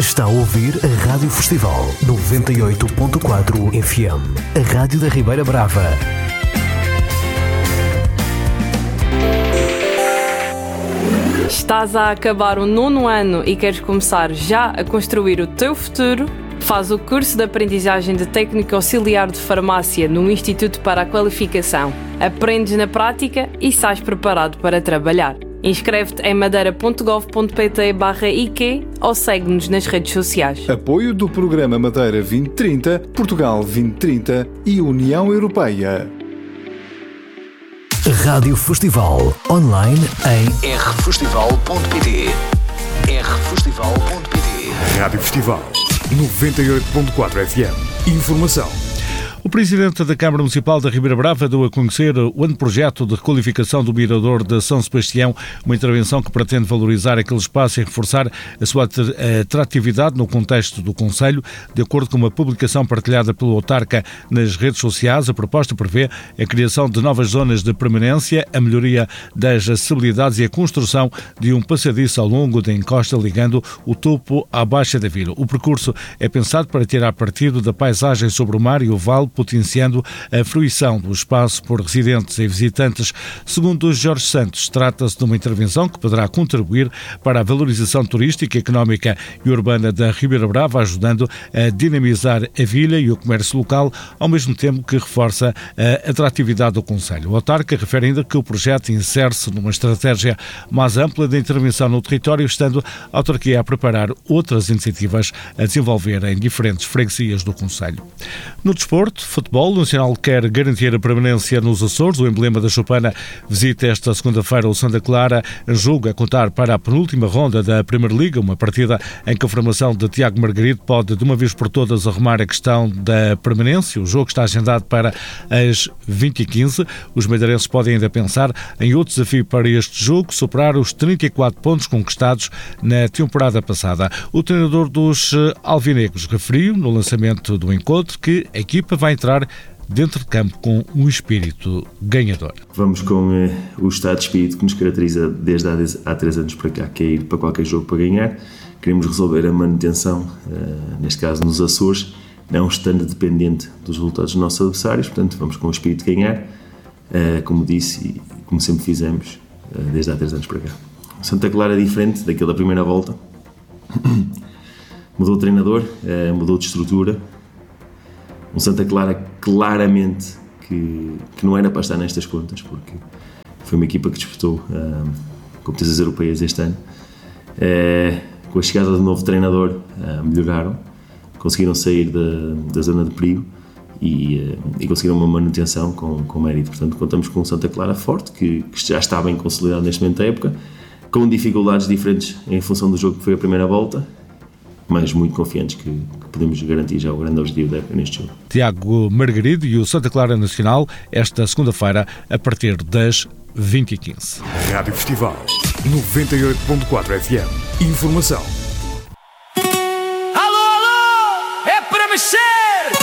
Está a ouvir a Rádio Festival 98.4 FM, a Rádio da Ribeira Brava. Estás a acabar o 9º ano e queres começar já a construir o teu futuro? Faz o curso de aprendizagem de técnico auxiliar de farmácia no Instituto para a Qualificação. Aprendes na prática e sais preparado para trabalhar. Inscreve-te em madeira.gov.pt/IQ ou segue-nos nas redes sociais. Apoio do Programa Madeira 2030, Portugal 2030 e União Europeia. Rádio Festival, online em rfestival.pt. rfestival.pt. Rádio Festival 98.4 FM. Informação. O Presidente da Câmara Municipal da Ribeira Brava deu a conhecer o anteprojeto de requalificação do Mirador de São Sebastião, uma intervenção que pretende valorizar aquele espaço e reforçar a sua atratividade no contexto do Concelho. De acordo com uma publicação partilhada pelo autarca nas redes sociais, a proposta prevê a criação de novas zonas de permanência, a melhoria das acessibilidades e a construção de um passadiço ao longo da encosta ligando o topo à baixa da vila. O percurso é pensado para tirar partido da paisagem sobre o mar e o vale, potenciando a fruição do espaço por residentes e visitantes. Segundo Jorge Santos, trata-se de uma intervenção que poderá contribuir para a valorização turística, económica e urbana da Ribeira Brava, ajudando a dinamizar a vila e o comércio local, ao mesmo tempo que reforça a atratividade do concelho. O autarca refere ainda que o projeto insere-se numa estratégia mais ampla de intervenção no território, estando a autarquia a preparar outras iniciativas a desenvolver em diferentes freguesias do concelho. No desporto, futebol, o Nacional quer garantir a permanência nos Açores. O emblema da Chopana visita esta segunda-feira o Santa Clara, jogo a contar para a penúltima ronda da Primeira Liga, uma partida em que a formação de Tiago Margarido pode de uma vez por todas arrumar a questão da permanência. O jogo está agendado para as 20h15. Os madeirenses podem ainda pensar em outro desafio para este jogo, superar os 34 pontos conquistados na temporada passada. O treinador dos alvinegros referiu no lançamento do encontro que a equipa vai entrar dentro de campo com um espírito ganhador. Vamos com o estado de espírito que nos caracteriza desde há 3 anos para cá, que é ir para qualquer jogo para ganhar. Queremos resolver a manutenção, neste caso nos Açores, não estando dependente dos resultados dos nossos adversários, portanto vamos com o espírito de ganhar, como disse e como sempre fizemos desde há 3 anos para cá. Santa Clara é diferente daquele da primeira volta, mudou de treinador, mudou de estrutura. Um Santa Clara claramente que não era para estar nestas contas, porque foi uma equipa que disputou competições europeias este ano. Com a chegada do novo treinador, melhoraram, conseguiram sair da zona de perigo e conseguiram uma manutenção com mérito. Portanto, contamos com um Santa Clara forte, que já está bem consolidado neste momento da época, com dificuldades diferentes em função do jogo que foi a primeira volta, mas muito confiantes que podemos garantir já o grande objetivo da época neste jogo. Tiago Margarido e o Santa Clara Nacional, esta segunda-feira, a partir das 20h15. Rádio Festival 98.4 FM. Informação.